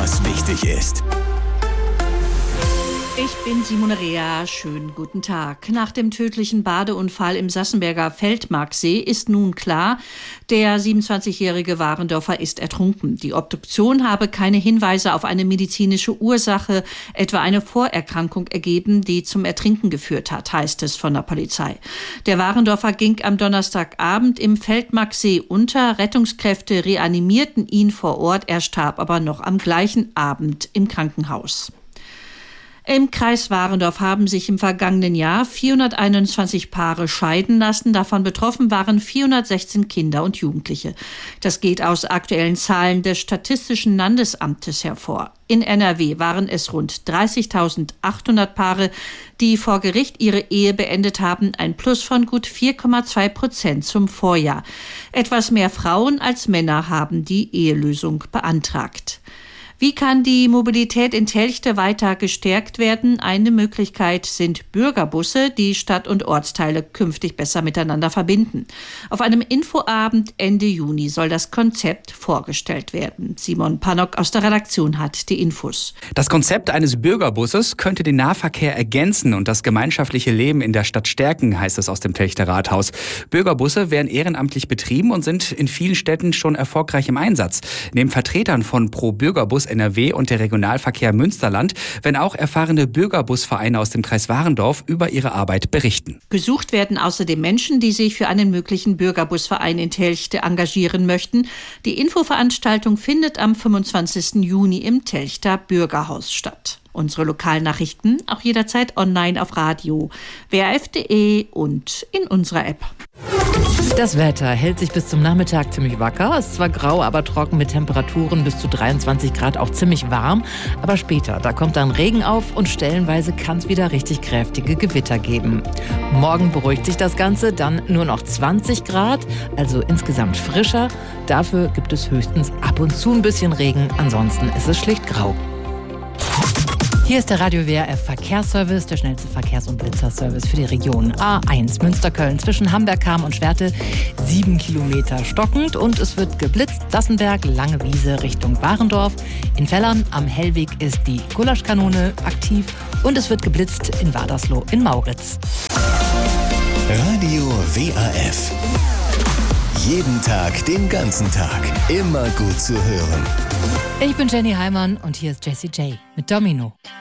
was wichtig ist. Ich bin Simone Rea. Schönen guten Tag. Nach dem tödlichen Badeunfall im Sassenberger Feldmarksee ist nun klar, der 27-jährige Warendorfer ist ertrunken. Die Obduktion habe keine Hinweise auf eine medizinische Ursache, etwa eine Vorerkrankung, ergeben, die zum Ertrinken geführt hat, heißt es von der Polizei. Der Warendorfer ging am Donnerstagabend im Feldmarksee unter. Rettungskräfte reanimierten ihn vor Ort. Er starb aber noch am gleichen Abend im Krankenhaus. Im Kreis Warendorf haben sich im vergangenen Jahr 421 Paare scheiden lassen. Davon betroffen waren 416 Kinder und Jugendliche. Das geht aus aktuellen Zahlen des Statistischen Landesamtes hervor. In NRW waren es rund 30.800 Paare, die vor Gericht ihre Ehe beendet haben, ein Plus von gut 4,2% zum Vorjahr. Etwas mehr Frauen als Männer haben die Ehelösung beantragt. Wie kann die Mobilität in Telchte weiter gestärkt werden? Eine Möglichkeit sind Bürgerbusse, die Stadt- und Ortsteile künftig besser miteinander verbinden. Auf einem Infoabend Ende Juni soll das Konzept vorgestellt werden. Simon Pannock aus der Redaktion hat die Infos. Das Konzept eines Bürgerbusses könnte den Nahverkehr ergänzen und das gemeinschaftliche Leben in der Stadt stärken, heißt es aus dem Telchter Rathaus. Bürgerbusse werden ehrenamtlich betrieben und sind in vielen Städten schon erfolgreich im Einsatz. Neben Vertretern von Pro Bürgerbus NRW und der Regionalverkehr Münsterland werden auch erfahrene Bürgerbusvereine aus dem Kreis Warendorf über ihre Arbeit berichten. Gesucht werden außerdem Menschen, die sich für einen möglichen Bürgerbusverein in Telchte engagieren möchten. Die Infoveranstaltung findet am 25. Juni im Telchter Bürgerhaus statt. Unsere Lokalnachrichten auch jederzeit online auf Radio, WRF.de und in unserer App. Das Wetter hält sich bis zum Nachmittag ziemlich wacker. Es ist zwar grau, aber trocken mit Temperaturen bis zu 23 Grad, auch ziemlich warm. Aber später, da kommt dann Regen auf und stellenweise kann es wieder richtig kräftige Gewitter geben. Morgen beruhigt sich das Ganze, dann nur noch 20 Grad, also insgesamt frischer. Dafür gibt es höchstens ab und zu ein bisschen Regen, ansonsten ist es schlicht grau. Hier ist der Radio WRF Verkehrsservice, der schnellste Verkehrs- und Blitzerservice für die Region A1 Münster-Köln zwischen Hamberg-Kam und Schwerte. 7 Kilometer stockend und es wird geblitzt. Dassenberg, Lange Wiese Richtung Warendorf. In Fellern am Hellweg ist die Gulaschkanone aktiv und es wird geblitzt in Wadersloh in Mauritz. Radio WRF. Jeden Tag, den ganzen Tag. Immer gut zu hören. Ich bin Jenny Heimann und hier ist Jessie J mit Domino.